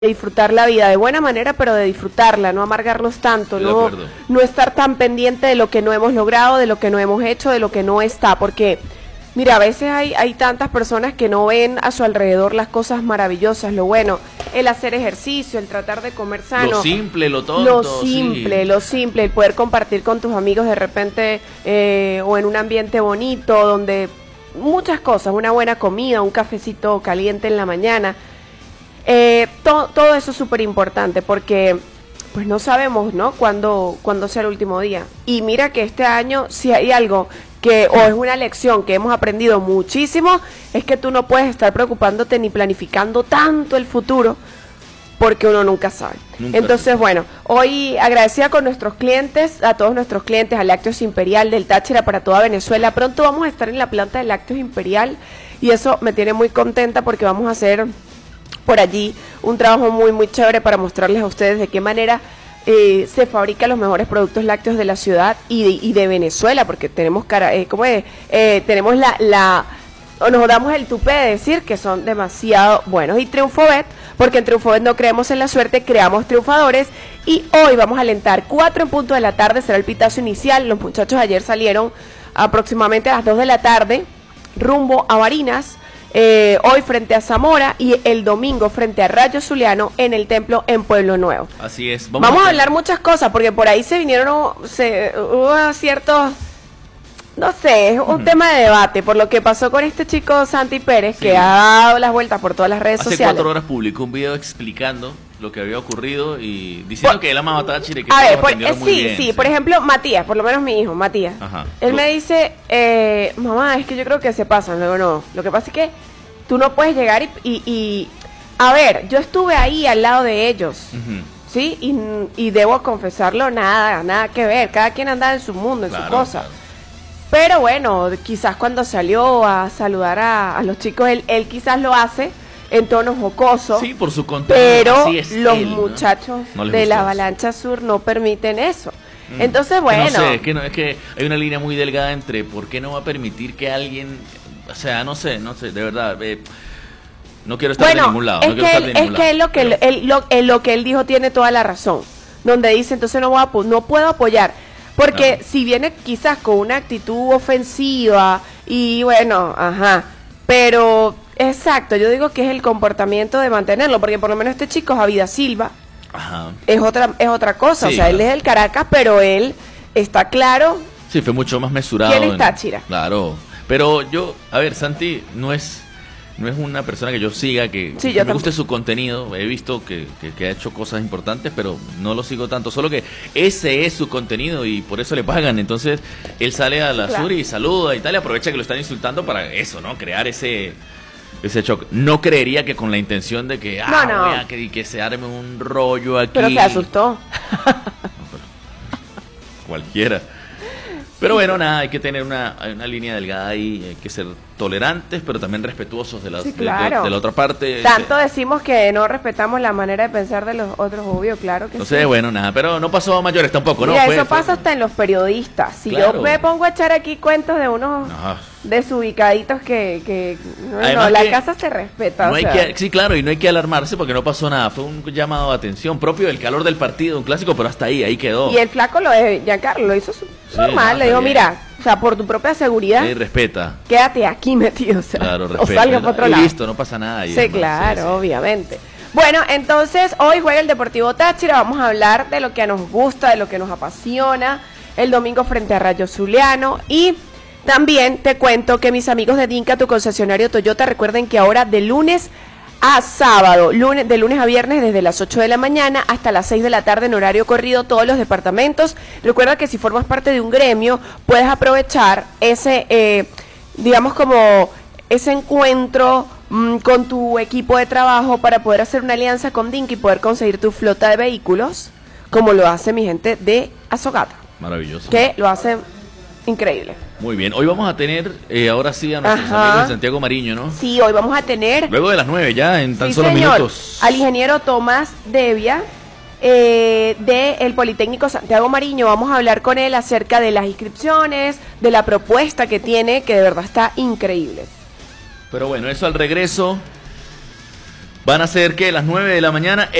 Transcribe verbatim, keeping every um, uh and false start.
disfrutar la vida de buena manera, pero de disfrutarla, no amargarnos tanto, no, no estar tan pendiente de lo que no hemos logrado, de lo que no hemos hecho, de lo que no está, porque mira, a veces hay, hay tantas personas que no ven a su alrededor las cosas maravillosas, lo bueno, el hacer ejercicio, el tratar de comer sano. Lo simple, lo tonto. Lo simple, sí. lo simple, el poder compartir con tus amigos de repente eh, o en un ambiente bonito, donde muchas cosas, una buena comida, un cafecito caliente en la mañana. Eh, to, todo eso es súper importante porque pues no sabemos, ¿no? Cuándo, cuándo sea el último día. Y mira que este año, si hay algo que, o es una lección que hemos aprendido muchísimo, es que tú no puedes estar preocupándote ni planificando tanto el futuro, porque uno nunca sabe. Nunca Entonces, sabe. bueno, hoy agradecida con nuestros clientes, a todos nuestros clientes, a Lácteos Imperial del Táchira para toda Venezuela. Pronto vamos a estar en la planta de Lácteos Imperial y eso me tiene muy contenta porque vamos a hacer por allí un trabajo muy muy chévere para mostrarles a ustedes de qué manera eh, se fabrican los mejores productos lácteos de la ciudad y de, y de Venezuela, porque tenemos cara, eh, ¿cómo es? Eh, tenemos la, la o nos damos el tupé de decir que son demasiado buenos. Y Triunfobet, porque en Triunfobet no creemos en la suerte, creamos triunfadores. Y hoy vamos a alentar cuatro en punto de la tarde, será el pitazo inicial. Los muchachos ayer salieron aproximadamente a las dos de la tarde rumbo a Barinas. Eh, hoy frente a Zamora y el domingo frente a Rayo Zuliano en el templo en Pueblo Nuevo. Así es. Vamos, Vamos a, a hablar muchas cosas porque por ahí se vinieron, se, hubo ciertos, no sé, es un uh-huh. tema de debate por lo que pasó con este chico Santi Pérez, sí. que ha dado las vueltas por todas las redes Hace sociales. Hace cuatro horas publicó un video explicando lo que había ocurrido y diciendo por, que él amaba a Táchira y que a ver, por, eh, muy sí, bien, sí, sí, por ejemplo, Matías, por lo menos mi hijo, Matías. Ajá. Él me dice, eh, mamá, es que yo creo que se pasan, luego no, lo que pasa es que tú no puedes llegar y, y, y a ver, yo estuve ahí al lado de ellos, uh-huh. ¿sí? Y, y debo confesarlo, nada, nada que ver, cada quien anda en su mundo, en claro, su cosa. Claro. Pero bueno, quizás cuando salió a saludar a, a los chicos, él, él quizás lo hace en tono jocoso. Sí, por su contenido. Pero así es los él, muchachos ¿no? No de la eso. Avalancha Sur no permiten eso. Mm. Entonces, bueno. Que no sé, es que, no, es que hay una línea muy delgada entre por qué no va a permitir que alguien, o sea, no sé, no sé, de verdad, eh, no quiero estar bueno, de ningún lado. Es no que, quiero él, estar de ningún es que lado, él lo que, pero... él, lo, él, lo que él dijo tiene toda la razón. Donde dice, entonces no, voy a, no puedo apoyar. Porque no. si viene quizás con una actitud ofensiva y bueno, ajá, pero exacto, yo digo que es el comportamiento de mantenerlo, porque por lo menos este chico, Javida Silva, ajá. es otra es otra cosa, sí, o sea, claro. él es del Caracas, pero él está claro. Sí, fue mucho más mesurado. ¿Quién es Táchira? Claro, pero yo, a ver, Santi no es no es una persona que yo siga, que, sí, que yo me guste su contenido, he visto que, que, que ha hecho cosas importantes, pero no lo sigo tanto, solo que ese es su contenido y por eso le pagan, entonces él sale a la sí, claro. sur y saluda y tal, y aprovecha que lo están insultando para eso, ¿no? Crear ese ese choque. No creería que con la intención de que, ah, no, no. Vea, que, que se arme un rollo aquí. Pero se asustó. No, pero cualquiera. Pero bueno, nada, hay que tener una, una línea delgada ahí, hay que ser tolerantes, pero también respetuosos de la, sí, claro. de, de la otra parte. Tanto decimos que no respetamos la manera de pensar de los otros, obvio, claro que no sí. sé, bueno, nada, pero no pasó a mayores tampoco, ¿no? Mira, fue, eso fue... pasa hasta en los periodistas. Si claro. yo me pongo a echar aquí cuentos de unos no. desubicaditos que, que bueno, la que casa se respeta. No o hay sea. que, sí, claro, y no hay que alarmarse porque no pasó nada, fue un llamado de atención propio del calor del partido, un clásico, pero hasta ahí, ahí quedó. Y el flaco lo de Giancarlo lo hizo sí, normal, no, le dijo, bien. mira, o sea, por tu propia seguridad, sí, respeta. Quédate aquí metido, o sea, claro, o salga para otro lado. Listo, no pasa nada. Sí, claro, sí, sí. obviamente. Bueno, entonces hoy juega el Deportivo Táchira, vamos a hablar de lo que nos gusta, de lo que nos apasiona, el domingo frente a Rayo Zuliano y también te cuento que mis amigos de Dinka, tu concesionario Toyota, recuerden que ahora de lunes a sábado, lunes, de lunes a viernes desde las ocho de la mañana hasta las seis de la tarde en horario corrido todos los departamentos. Recuerda que si formas parte de un gremio puedes aprovechar ese, eh, digamos como ese encuentro mmm, con tu equipo de trabajo para poder hacer una alianza con Dinka y poder conseguir tu flota de vehículos, como lo hace mi gente de Azogata. Maravilloso. Que lo hace increíble. Muy bien, hoy vamos a tener, eh, ahora sí, a nuestros Ajá. amigos de Santiago Mariño, ¿no? Sí, hoy vamos a tener... Luego de las nueve ya, en tan sí, solo señor, minutos. Al ingeniero Tomás Devia, eh, del Politécnico Santiago Mariño. Vamos a hablar con él acerca de las inscripciones, de la propuesta que tiene, que de verdad está increíble. Pero bueno, eso al regreso. Van a ser, ¿qué? Las nueve de la mañana.